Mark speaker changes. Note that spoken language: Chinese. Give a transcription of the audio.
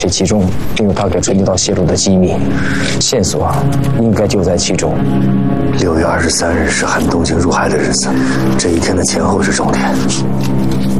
Speaker 1: 这其中定有他给崔立道泄露的机密线索，应该就在其中。
Speaker 2: 6月23日是韩东京入海的日子，这一天的前后是重点。